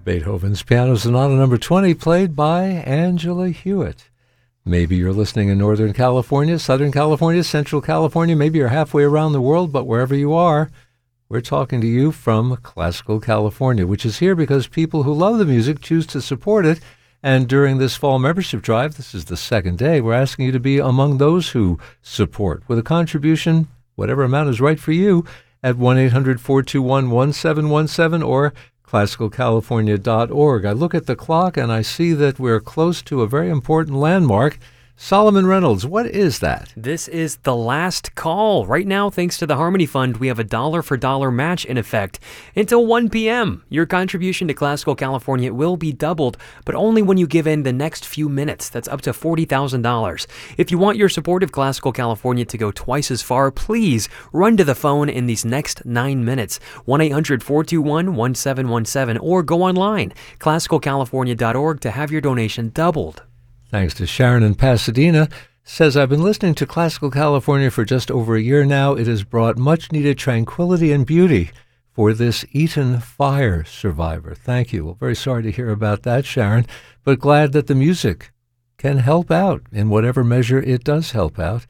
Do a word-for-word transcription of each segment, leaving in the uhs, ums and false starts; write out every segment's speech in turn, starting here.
Beethoven's Piano Sonata number twenty, played by Angela Hewitt. Maybe you're listening in Northern California, Southern California, Central California. Maybe you're halfway around the world, but wherever you are, we're talking to you from Classical California, which is here because people who love the music choose to support it. And during this fall membership drive, this is the second day, we're asking you to be among those who support with a contribution, whatever amount is right for you, at one eight hundred four two one one seven one seven or classical california dot org. I look at the clock and I see that we're close to a very important landmark. Solomon Reynolds, what is that? This is the last call. Right now, thanks to the Harmony Fund, we have a dollar-for-dollar match in effect until one p.m. Your contribution to Classical California will be doubled, but only when you give in the next few minutes. That's up to forty thousand dollars. If you want your support of Classical California to go twice as far, please run to the phone in these next nine minutes, one eight hundred four two one one seven one seven, or go online, classical california dot org, to have your donation doubled. Thanks to Sharon in Pasadena. Says, I've been listening to Classical California for just over a year now. It has brought much-needed tranquility and beauty for this Eaton fire survivor. Thank you. Well, very sorry to hear about that, Sharon, but glad that the music can help out in whatever measure it does help out.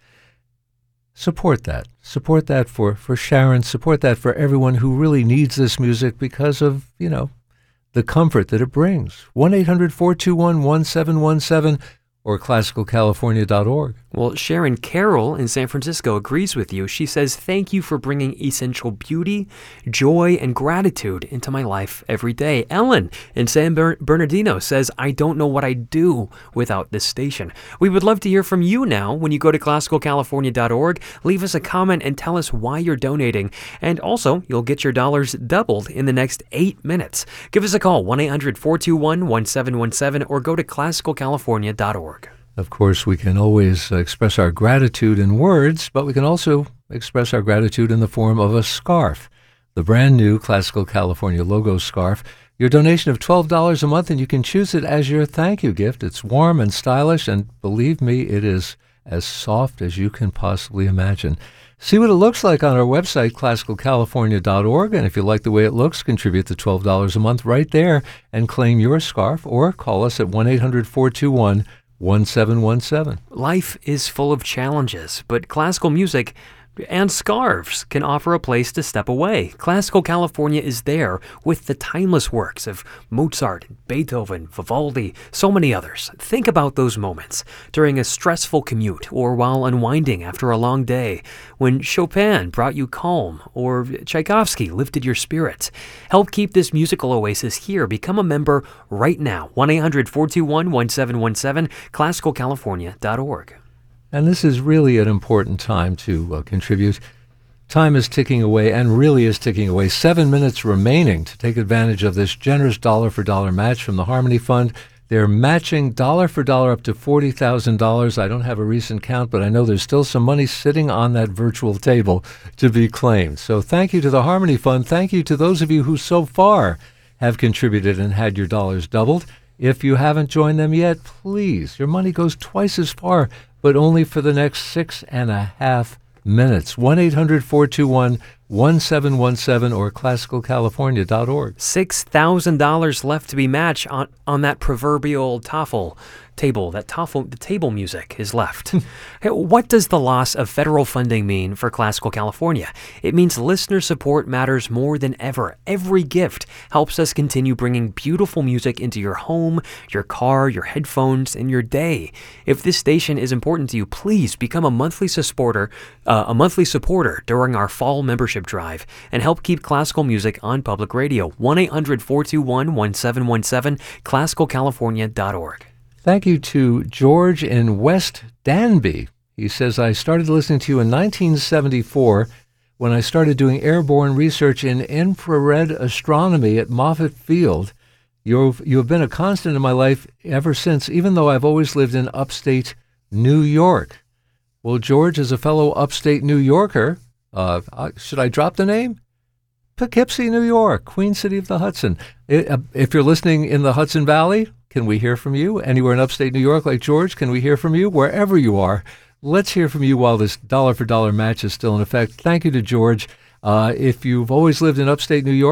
Support that. Support that for, for Sharon. Support that for everyone who really needs this music because of, you know, the comfort that it brings. one eight hundred four two one one seven one seven or classical california dot org. Well, Sharon Carroll in San Francisco agrees with you. She says, thank you for bringing essential beauty, joy, and gratitude into my life every day. Ellen in San Bernardino says, I don't know what I'd do without this station. We would love to hear from you now. When you go to classical california dot org, leave us a comment and tell us why you're donating. And also, you'll get your dollars doubled in the next eight minutes. Give us a call, one eight hundred four two one one seven one seven, or go to classical california dot org. Of course, we can always express our gratitude in words, but we can also express our gratitude in the form of a scarf, the brand new Classical California logo scarf. Your donation of twelve dollars a month, and you can choose it as your thank you gift. It's warm and stylish, and believe me, it is as soft as you can possibly imagine. See what it looks like on our website, classical california dot org, and if you like the way it looks, contribute the twelve dollars a month right there and claim your scarf, or call us at one eight hundred four two one one seven one seven. Life is full of challenges, but classical music and scarves can offer a place to step away. Classical California is there with the timeless works of Mozart, Beethoven, Vivaldi, so many others. Think about those moments during a stressful commute or while unwinding after a long day, when Chopin brought you calm or Tchaikovsky lifted your spirits. Help keep this musical oasis here. Become a member right now. one eight hundred four two one one seven one seven, classical california dot org. And this is really an important time to uh, contribute. Time is ticking away, and really is ticking away. Seven minutes remaining to take advantage of this generous dollar-for-dollar match from the Harmony Fund. They're matching dollar for dollar up to forty thousand dollars. I don't have a recent count, but I know there's still some money sitting on that virtual table to be claimed. So thank you to the Harmony Fund. Thank you to those of you who so far have contributed and had your dollars doubled. If you haven't joined them yet, please, your money goes twice as far, but only for the next six and a half minutes. one eight hundred four two one one seven one seven or classical california dot org. six thousand dollars left to be matched on, on that proverbial TOEFL table. That TOEFL, the table music is left. Hey, what does the loss of federal funding mean for Classical California? It means listener support matters more than ever. Every gift helps us continue bringing beautiful music into your home, your car, your headphones, and your day. If this station is important to you, please become a monthly supporter, uh, a monthly supporter during our fall membership drive, and help keep classical music on public radio. one eight hundred four two one one seven one seven, classical california dot org. Thank you to George in West Danby. He says, I started listening to you in nineteen seventy-four when I started doing airborne research in infrared astronomy at Moffett Field. You've, you have been a constant in my life ever since, even though I've always lived in upstate New York. Well, George, as a fellow upstate New Yorker, uh, should I drop the name? Poughkeepsie, New York, Queen City of the Hudson. If you're listening in the Hudson Valley, can we hear from you? Anywhere in upstate New York like George, can we hear from you? Wherever you are, let's hear from you while this dollar-for-dollar match is still in effect. Thank you to George. Uh, if you've always lived in upstate New York,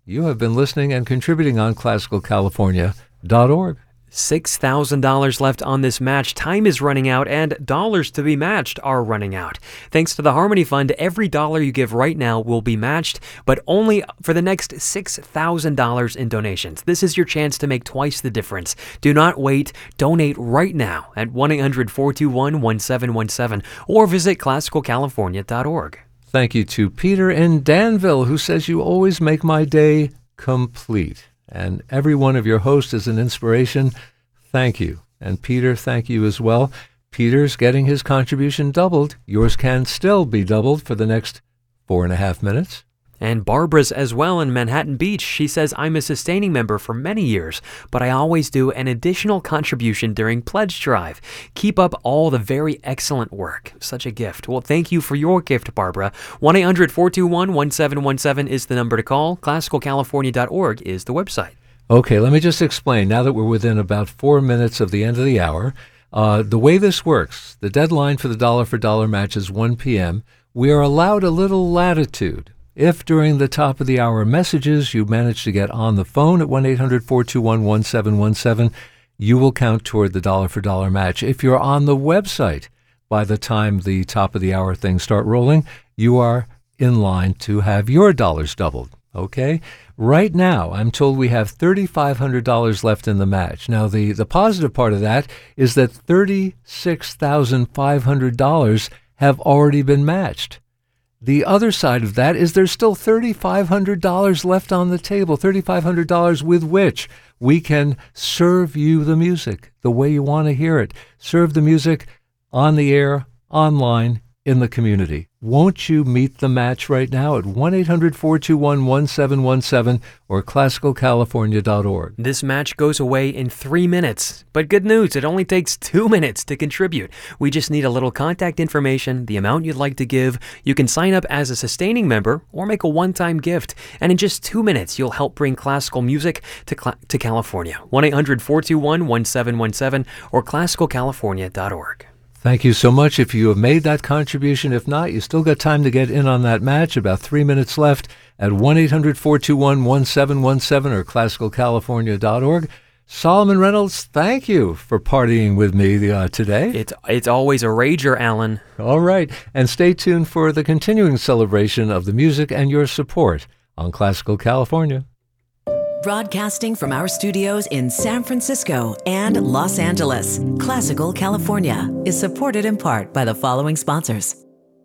You have been listening and contributing on classical california dot org. six thousand dollars left on this match. Time is running out, and dollars to be matched are running out. Thanks to the Harmony Fund, every dollar you give right now will be matched, but only for the next six thousand dollars in donations. This is your chance to make twice the difference. Do not wait. Donate right now at one eight hundred four two one one seven one seven or visit classical california dot org. Thank you to Peter in Danville, who says you always make my day complete. And every one of your hosts is an inspiration. Thank you. And Peter, thank you as well. Peter's getting his contribution doubled. Yours can still be doubled for the next four and a half minutes. And Barbara's as well in Manhattan Beach. She says, I'm a sustaining member for many years, but I always do an additional contribution during Pledge Drive. Keep up all the very excellent work. Such a gift. Well, thank you for your gift, Barbara. one eight hundred four two one one seven one seven is the number to call. classical california dot org is the website. Okay, let me just explain, now that we're within about four minutes of the end of the hour, uh, the way this works, the deadline for the dollar for dollar match is one p.m. We are allowed a little latitude. If during the top of the hour messages you manage to get on the phone at one eight hundred four two one one seven one seven, you will count toward the dollar for dollar match. If you're on the website by the time the top of the hour things start rolling, you are in line to have your dollars doubled. Okay? Right now, I'm told we have three thousand five hundred dollars left in the match. Now, the, the positive part of that is that thirty-six thousand five hundred dollars have already been matched. The other side of that is there's still three thousand five hundred dollars left on the table, three thousand five hundred dollars with which we can serve you the music the way you want to hear it. Serve the music on the air, online, in the community. Won't you meet the match right now at one eight hundred four two one one seven one seven or classical california dot org? This match goes away in three minutes. But good news, it only takes two minutes to contribute. We just need a little contact information, the amount you'd like to give. You can sign up as a sustaining member or make a one-time gift. And in just two minutes, you'll help bring classical music to, cl- to California. one eight hundred four two one one seven one seven or classical california dot org. Thank you so much if you have made that contribution. If not, you still got time to get in on that match. About three minutes left at one eight hundred four two one one seven one seven or classical california dot org. Solomon Reynolds, thank you for partying with me uh, today. It's, it's always a rager, Alan. All right. And stay tuned for the continuing celebration of the music and your support on Classical California. Broadcasting from our studios in San Francisco and Los Angeles, Classical California is supported in part by the following sponsors.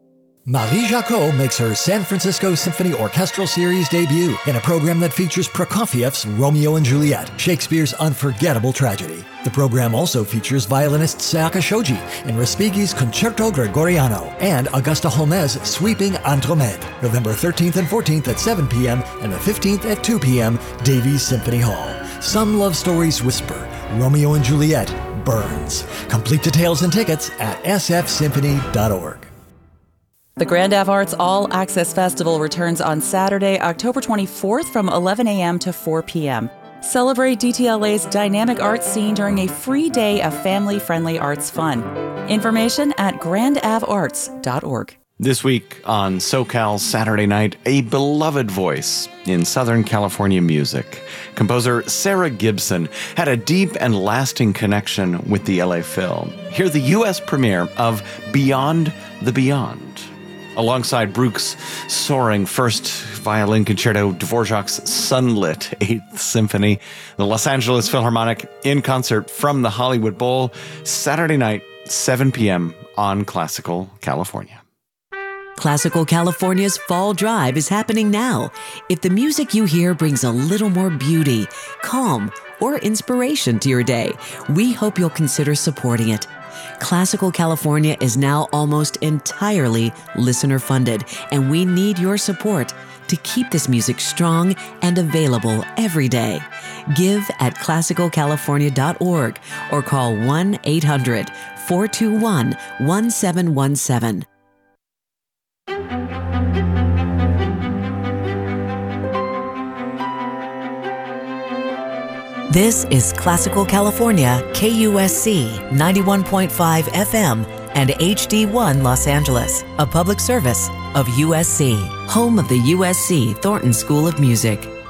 Marie Jacot makes her San Francisco Symphony Orchestral Series debut in a program that features Prokofiev's Romeo and Juliet, Shakespeare's unforgettable tragedy. The program also features violinist Sayaka Shoji in Respighi's Concerto Gregoriano and Augusta Holmes's Sweeping Andromede, November thirteenth and fourteenth at seven p.m. and the fifteenth at two p.m., Davies Symphony Hall. Some love stories whisper, Romeo and Juliet burns. Complete details and tickets at s f symphony dot org. The Grand Ave Arts All Access Festival returns on Saturday, October twenty-fourth from eleven a.m. to four p.m. Celebrate D T L A's dynamic arts scene during a free day of family-friendly arts fun. Information at grand ave arts dot org. This week on SoCal Saturday Night, a beloved voice in Southern California music. Composer Sarah Gibson had a deep and lasting connection with the L A film. Hear the U S premiere of Beyond the Beyond. Alongside Bruch's soaring first violin concerto, Dvorak's sunlit Eighth Symphony, the Los Angeles Philharmonic in concert from the Hollywood Bowl, Saturday night, seven p.m. on Classical California. Classical California's Fall Drive is happening now. If the music you hear brings a little more beauty, calm, or inspiration to your day, we hope you'll consider supporting it. Classical California is now almost entirely listener-funded, and we need your support to keep this music strong and available every day. Give at classical california dot org or call one eight hundred four two one one seven one seven. This is Classical California, K U S C ninety-one point five F M and H D one Los Angeles, a public service of U S C, home of the U S C Thornton School of Music.